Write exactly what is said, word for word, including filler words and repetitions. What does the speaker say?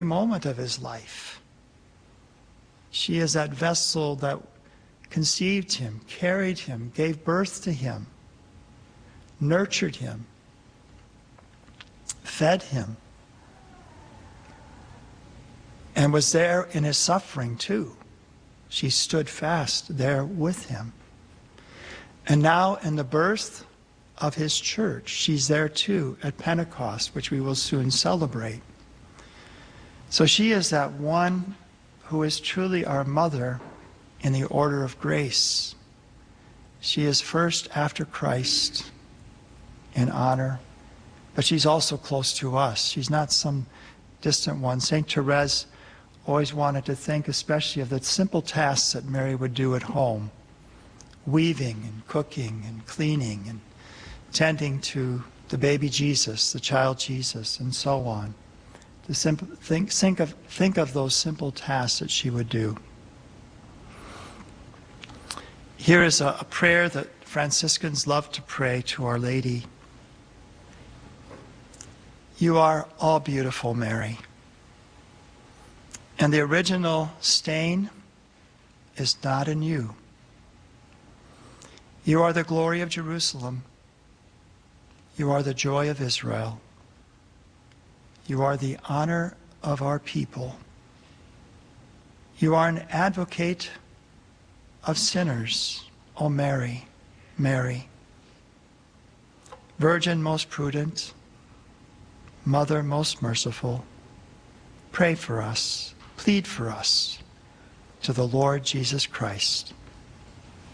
moment of his life. She is that vessel that conceived him, carried him, gave birth to him, nurtured him, fed him, and was there in his suffering too. She stood fast there with him. And now in the birth of his church, she's there too at Pentecost, which we will soon celebrate. So she is that one who is truly our mother in the order of grace. She is first after Christ in honor, but she's also close to us. She's not some distant one. Saint Therese always wanted to think especially of the simple tasks that Mary would do at home, weaving and cooking and cleaning and tending to the baby Jesus, the child Jesus, and so on. To simple, think, think, of, think of those simple tasks that she would do. Here is a, a prayer that Franciscans love to pray to Our Lady. You are all beautiful, Mary. And the original stain is not in you. You are the glory of Jerusalem. You are the joy of Israel. You are the honor of our people. You are an advocate of sinners, O Mary, Mary. Virgin most prudent, Mother most merciful, pray for us, plead for us to the Lord Jesus Christ.